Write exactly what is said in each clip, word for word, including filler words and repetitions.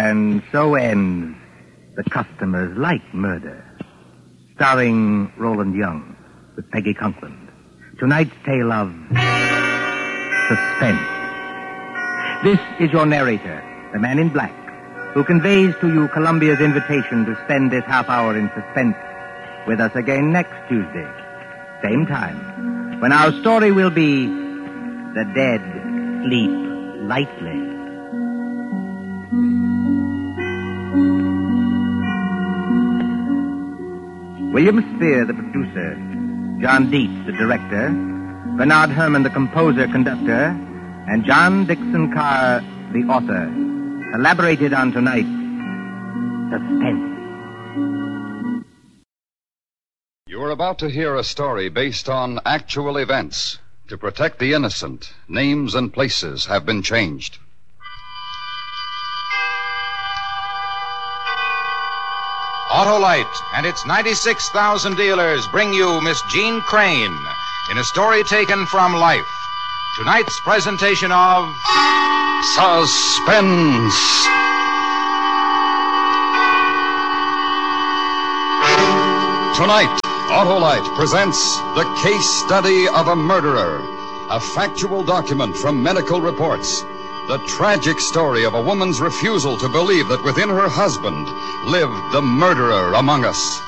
And so ends The Customers Like Murder, starring Roland Young with Peggy Conklin. Tonight's tale of suspense. This is your narrator, the man in black, who conveys to you Columbia's invitation to spend this half hour in suspense with us again next Tuesday, same time, when our story will be The Dead Sleep Lightly. William Spear, the producer, John Dietz, the director, Bernard Herrmann, the composer-conductor, and John Dixon Carr, the author, elaborated on tonight's Suspense. You are about to hear a story based on actual events. To protect the innocent, names and places have been changed. Autolite and its ninety-six thousand dealers bring you Miss Jean Crane in a story taken from life. Tonight's presentation of Suspense. Tonight, Autolite presents The Case Study of a Murderer, a factual document from medical reports. The tragic story of a woman's refusal to believe that within her husband lived the murderer among us.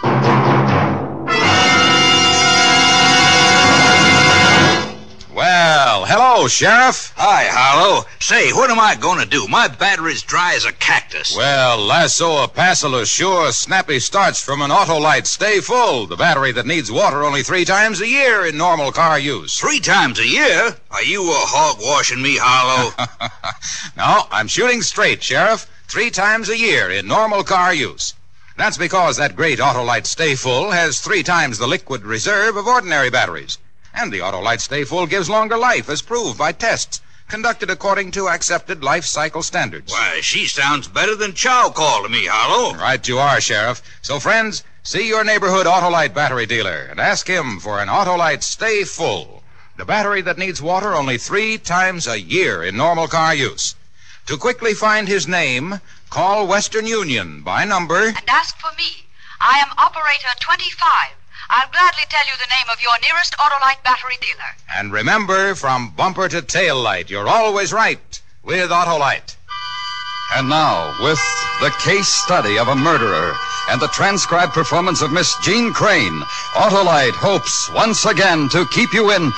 Well, hello, Sheriff. Hi, Harlow. Say, what am I going to do? My battery's dry as a cactus. Well, Lasso of Passel sure snappy starts from an Autolite Stay Full, the battery that needs water only three times a year in normal car use. Three times a year? Are you uh, hog-washing me, Harlow? No, I'm shooting straight, Sheriff. Three times a year in normal car use. That's because that great Autolite Stay Full has three times the liquid reserve of ordinary batteries. And the Autolite Stay Full gives longer life, as proved by tests conducted according to accepted life cycle standards. Why, she sounds better than Chow Call to me, Harlow. Right you are, Sheriff. So, friends, see your neighborhood Autolite battery dealer and ask him for an Autolite Stay Full, the battery that needs water only three times a year in normal car use. To quickly find his name, call Western Union by number... And ask for me. I am operator twenty-five. I'll gladly tell you the name of your nearest Autolite battery dealer. And remember, from bumper to tail light, you're always right with Autolite. And now, with The Case Study of a Murderer and the transcribed performance of Miss Jean Crane, Autolite hopes once again to keep you in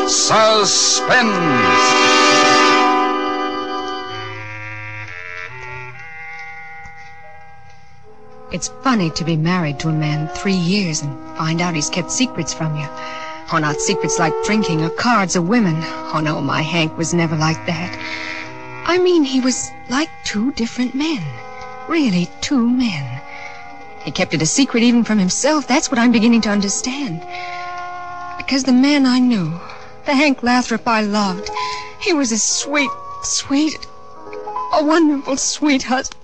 suspense. It's funny to be married to a man three years and find out he's kept secrets from you. Oh, not secrets like drinking or cards or women. Oh, no, my Hank was never like that. I mean, he was like two different men. Really, two men. He kept it a secret even from himself. That's what I'm beginning to understand. Because the man I knew, the Hank Lathrop I loved, he was a sweet, sweet, a wonderful sweet husband.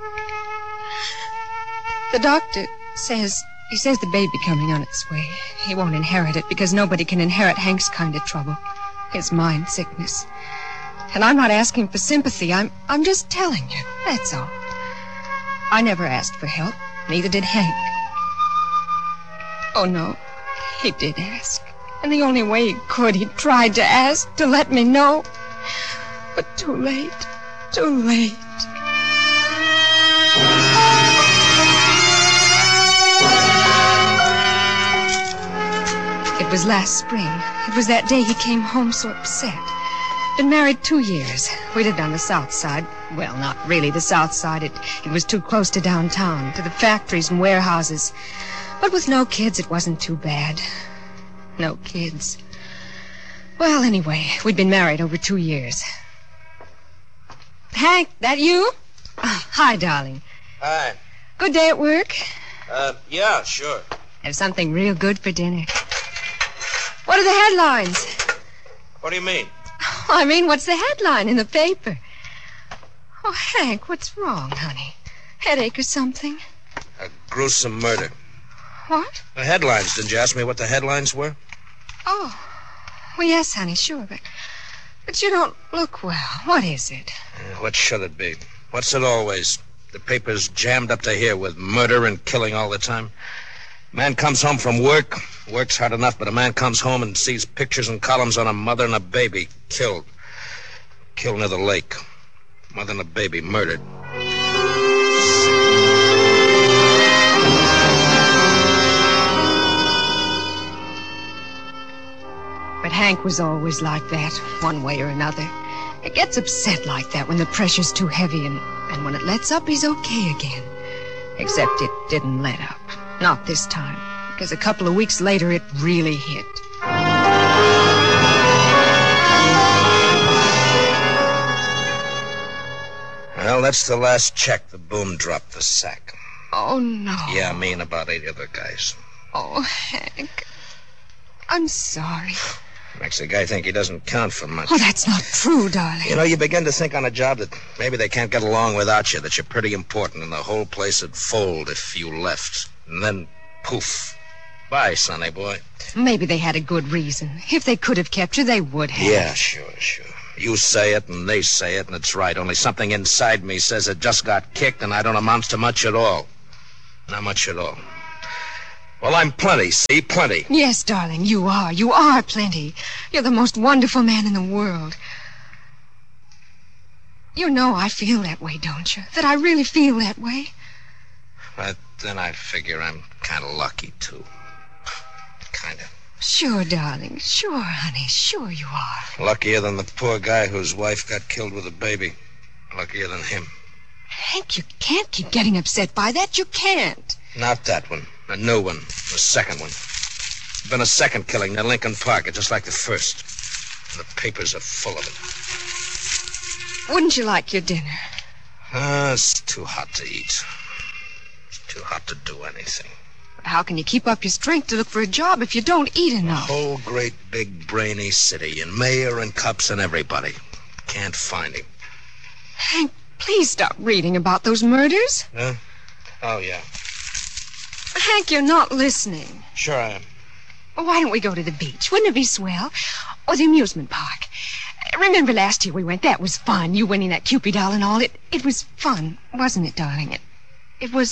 The doctor says, he says the baby coming on its way. He won't inherit it because nobody can inherit Hank's kind of trouble. His mind sickness. And I'm not asking for sympathy. I'm, I'm just telling you. That's all. I never asked for help. Neither did Hank. Oh, no. He did ask. And the only way he could, he tried to ask, to let me know. But too late. Too late. It was last spring. It was that day he came home so upset. Been married two years. We lived on the south side. Well, not really the south side. It, it was too close to downtown, to the factories and warehouses. But with no kids, it wasn't too bad. No kids. Well, anyway, we'd been married over two years. Hank, that you? Oh, hi, darling. Hi. Good day at work? Uh, yeah, sure. Have something real good for dinner. What are the headlines? What do you mean? I mean, what's the headline in the paper? Oh, Hank, what's wrong, honey? Headache or something? A gruesome murder. What? The headlines. Didn't you ask me what the headlines were? Oh. Well, yes, honey, sure, but... But you don't look well. What is it? Uh, what should it be? What's it always? The paper's jammed up to here with murder and killing all the time. Man comes home from work, works hard enough, but a man comes home and sees pictures and columns on a mother and a baby killed. Killed near the lake. Mother and a baby murdered. But Hank was always like that, one way or another. It gets upset like that when the pressure's too heavy, and, and when it lets up, he's okay again. Except it didn't let up. Not this time, because a couple of weeks later, it really hit. Well, that's the last check the boom dropped the sack. Oh, no. Yeah, me and about eight other guys. Oh, Hank. I'm sorry. Makes a guy think he doesn't count for much. Oh, that's not true, darling. You know, you begin to think on a job that maybe they can't get along without you, that you're pretty important, and the whole place would fold if you left. And then, poof. Bye, sonny boy. Maybe they had a good reason. If they could have kept you, they would have. Yeah, sure, sure. You say it, and they say it, and it's right. Only something inside me says it just got kicked, and I don't amount to much at all. Not much at all. Well, I'm plenty, see? Plenty. Yes, darling, you are. You are plenty. You're the most wonderful man in the world. You know I feel that way, don't you? That I really feel that way. But then I figure I'm kind of lucky, too. Kind of. Sure, darling. Sure, honey. Sure you are. Luckier than the poor guy whose wife got killed with a baby. Luckier than him. Hank, you can't keep getting upset by that. You can't. Not that one. A new one. The second one. Been a second killing near Lincoln Park, just like the first. And the papers are full of it. Wouldn't you like your dinner? Ah, uh, it's too hot to eat. Too hot to do anything. How can you keep up your strength to look for a job if you don't eat enough? A whole great big brainy city, and mayor and cops and everybody. Can't find him. Hank, please stop reading about those murders. Huh? Oh, yeah. Hank, you're not listening. Sure I am. Well, why don't we go to the beach? Wouldn't it be swell? Or the amusement park? Remember last year we went? That was fun. You winning that Cupid doll and all. It it was fun, wasn't it, darling? It, it was...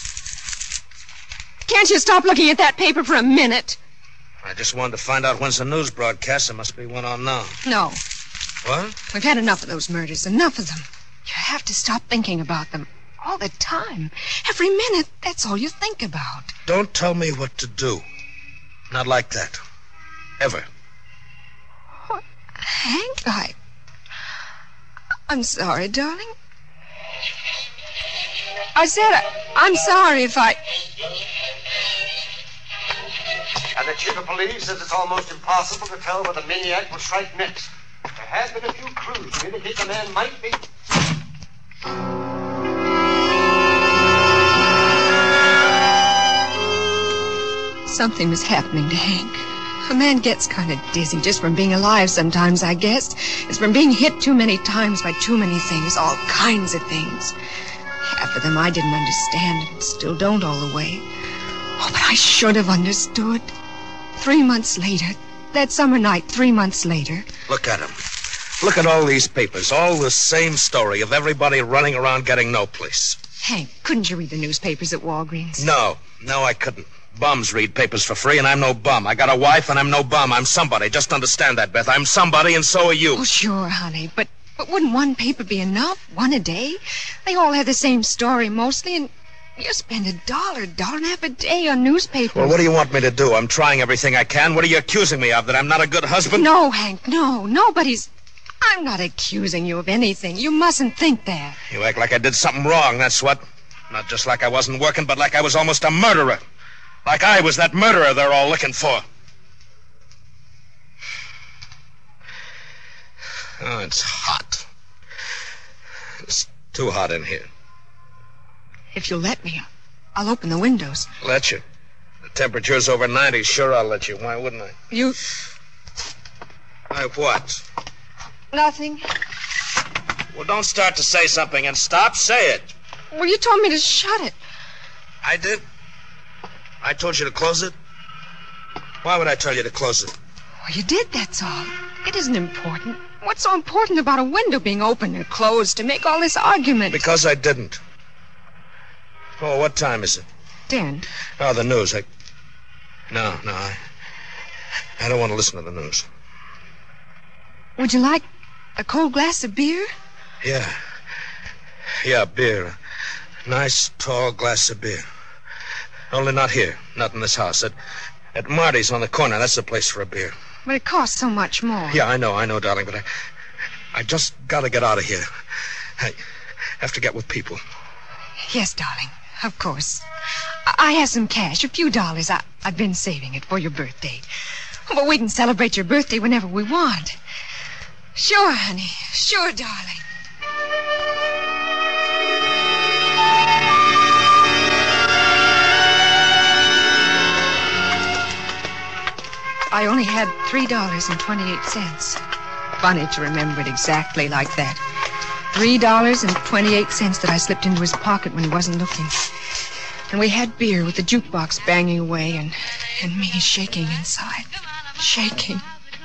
Can't you stop looking at that paper for a minute? I just wanted to find out when's the news broadcast. There must be one on now. No. What? We've had enough of those murders. Enough of them. You have to stop thinking about them. All the time. Every minute, that's all you think about. Don't tell me what to do. Not like that. Ever. Oh, Hank, I... I'm sorry, darling. I said I, I'm sorry if I... And the chief of police says it's almost impossible to tell where the maniac will strike next. There have been a few clues to indicate the man might be... Something was happening to Hank. A man gets kind of dizzy just from being alive sometimes, I guess. It's from being hit too many times by too many things, all kinds of things. Half of them I didn't understand and still don't all the way. Oh, but I should have understood. Three months later, that summer night, three months later... Look at him. Look at all these papers, all the same story of everybody running around getting no place. Hank, couldn't you read the newspapers at Walgreens? No, no, I couldn't. Bums read papers for free, and I'm no bum. I got a wife, and I'm no bum. I'm somebody. Just understand that, Beth. I'm somebody, and so are you. Oh, sure, honey, but, but wouldn't one paper be enough? One a day? They all have the same story, mostly, and you spend a dollar, dollar and a half a day on newspapers. Well, what do you want me to do? I'm trying everything I can. What are you accusing me of, that I'm not a good husband? No, Hank, no. Nobody's... I'm not accusing you of anything. You mustn't think that. You act like I did something wrong, that's what. Not just like I wasn't working, but like I was almost a murderer. Like I was that murderer they're all looking for. Oh, it's hot. It's too hot in here. If you'll let me, I'll open the windows. Let you? The temperature's over ninety. Sure, I'll let you. Why wouldn't I? You... I what? Nothing. Well, don't start to say something and stop. Say it. Well, you told me to shut it. I did? I told you to close it? Why would I tell you to close it? Well, you did, that's all. It isn't important. What's so important about a window being open or closed to make all this argument? Because I didn't. Oh, what time is it? Ten. Oh, the news. I... No, no, I... I don't want to listen to the news. Would you like a cold glass of beer? Yeah. Yeah, beer. A nice, tall glass of beer. Only not here. Not in this house. At, at Marty's on the corner. That's the place for a beer. But it costs so much more. Yeah, I know, I know, darling, but I... I just gotta get out of here. I have to get with people. Yes, darling. Of course. I have some cash, a few dollars. I, I've been saving it for your birthday. But we can celebrate your birthday whenever we want. Sure, honey. Sure, darling. I only had three dollars and twenty-eight cents. Funny to remember it exactly like that. Three dollars and twenty-eight cents that I slipped into his pocket when he wasn't looking. And we had beer with the jukebox banging away and, and me shaking inside. Shaking.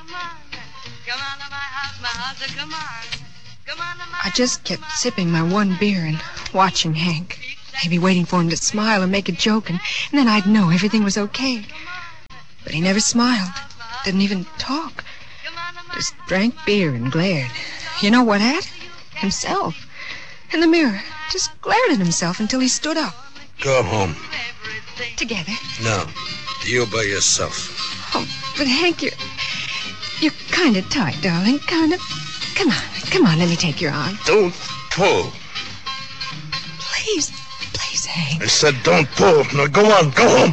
I just kept sipping my one beer and watching Hank. Maybe waiting for him to smile or make a joke, and, and then I'd know everything was okay. But he never smiled. Didn't even talk. Just drank beer and glared. You know what at? Himself. In the mirror. Just glared at himself until he stood up. Go home. Together? No. You by yourself. Oh, but Hank, you're... You're kind of tight, darling. Kind of... Come on. Come on, let me take your arm. Don't pull. Please. Please, Hank. I said don't pull. Now go on. Go home.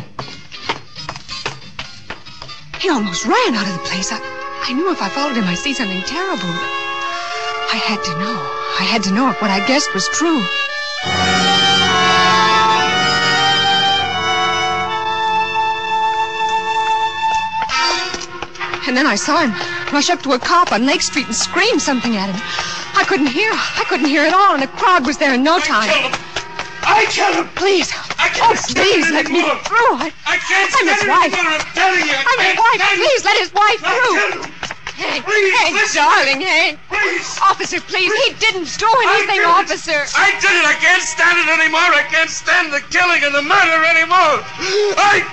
He almost ran out of the place. I, I knew if I followed him, I'd see something terrible. But I had to know. I had to know if what I guessed was true. And then I saw him rush up to a cop on Lake Street and scream something at him. I couldn't hear. I couldn't hear at all, and the crowd was there in no time. I killed him. I killed him. Please. I can't oh, please let me anymore. through. I, I can't I'm his stand wife. anymore. I'm telling you. I I'm his can't wife. stand Please it. let his wife I through. killed him. Hank, Please, Hank, listen. darling, Hank. Please. Officer, please. He didn't do anything, I did officer. It. I did it. I can't stand it anymore. I can't stand the killing and the murder anymore. I